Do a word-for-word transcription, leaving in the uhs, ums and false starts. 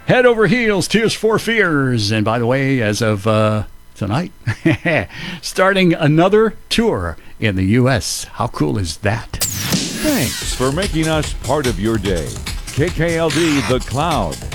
Head Over Heels, Tears for Fears. And by the way, as of uh, tonight, starting another tour in the U S. How cool is that? Thanks for making us part of your day. K K L D The Cloud.